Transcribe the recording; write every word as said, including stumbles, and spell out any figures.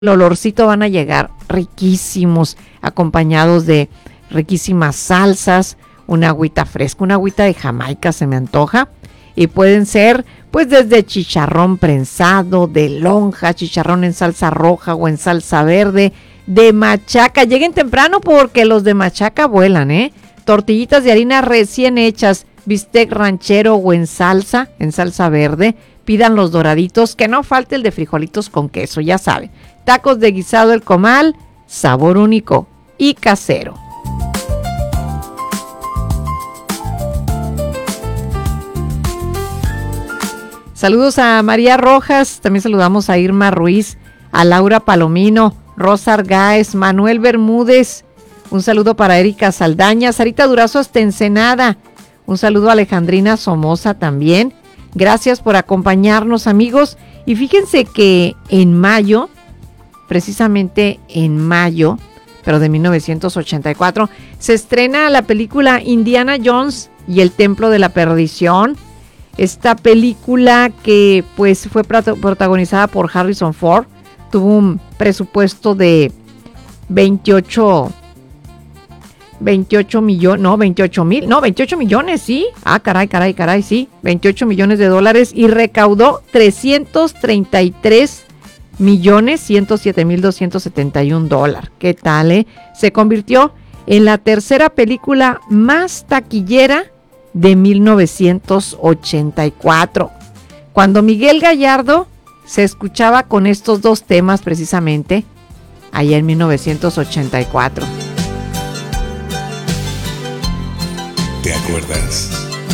el olorcito van a llegar riquísimos, acompañados de riquísimas salsas, una agüita fresca, una agüita de Jamaica se me antoja, y pueden ser pues desde chicharrón prensado, de lonja, chicharrón en salsa roja o en salsa verde, de machaca. Lleguen temprano porque los de machaca vuelan, ¿eh? Tortillitas de harina recién hechas, bistec ranchero o en salsa, en salsa verde. Pidan los doraditos, que no falte el de frijolitos con queso, ya saben. Tacos de guisado El Comal, sabor único y casero. Saludos a María Rojas, también saludamos a Irma Ruiz, a Laura Palomino, Rosa Argáez, Manuel Bermúdez, un saludo para Erika Saldaña, Sarita Durazo hasta Ensenada, un saludo a Alejandrina Somoza también. Gracias por acompañarnos, amigos. Y fíjense que en mayo, precisamente en mayo, pero de mil novecientos ochenta y cuatro, se estrena la película Indiana Jones y el Templo de la Perdición. Esta película que pues fue protagonizada por Harrison Ford, tuvo un presupuesto de veintiocho millones, no, veintiocho mil, no, veintiocho millones, sí. Ah, caray, caray, caray, sí. veintiocho millones de dólares y recaudó trescientos treinta y tres millones ciento siete mil doscientos setenta y un dólares. ¿Qué tal, eh? Se convirtió en la tercera película más taquillera de mil novecientos ochenta y cuatro. Cuando Miguel Gallardo se escuchaba con estos dos temas precisamente allá en mil novecientos ochenta y cuatro. ¿Te acuerdas?